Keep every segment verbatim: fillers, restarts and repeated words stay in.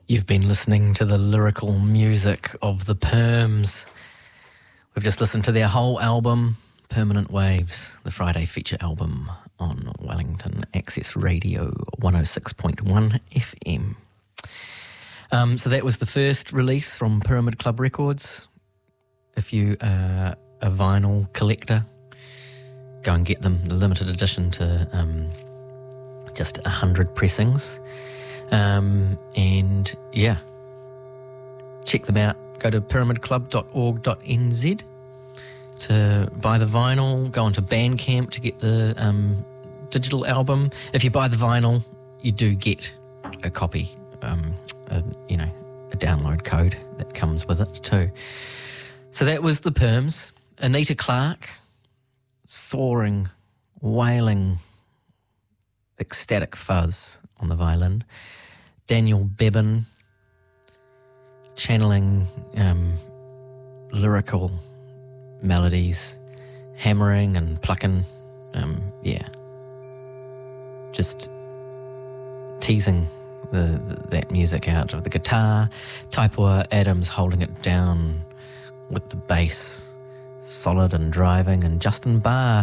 You've been listening to the lyrical music of the Perms. We've just listened to their whole album, Permanent Waves, the Friday feature album on Wellington Access Radio one oh six point one F M. Um, so that was the first release from Pyramid Club Records. If you are a vinyl collector, go and get them, the limited edition to um, just one hundred pressings. Um, and yeah, check them out. Go to pyramid club dot org dot n z to buy the vinyl. Go onto Bandcamp to get the um, digital album. If you buy the vinyl, you do get a copy, um, a, you know, a download code that comes with it too. So that was the Perms. Anita Clark, soaring, wailing, ecstatic fuzz on the violin. Daniel Bevan, channeling um, lyrical melodies, hammering and plucking, um, yeah, just teasing the, the, that music out of the guitar. Taipua Adams holding it down with the bass, solid and driving, and Justin Barr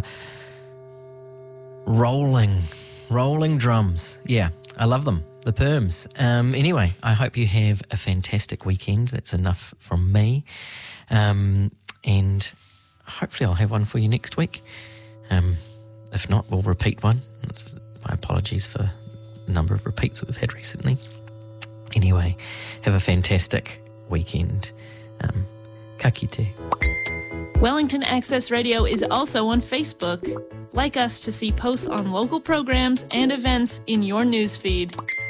rolling, rolling drums. Yeah, I love them. The Perms. Um, anyway, I hope you have a fantastic weekend. That's enough from me. Um, and hopefully I'll have one for you next week. Um, if not, we'll repeat one. It's my apologies for the number of repeats that we've had recently. Anyway, have a fantastic weekend. Um, ka kite. Wellington Access Radio is also on Facebook. Like us to see posts on local programs and events in your newsfeed.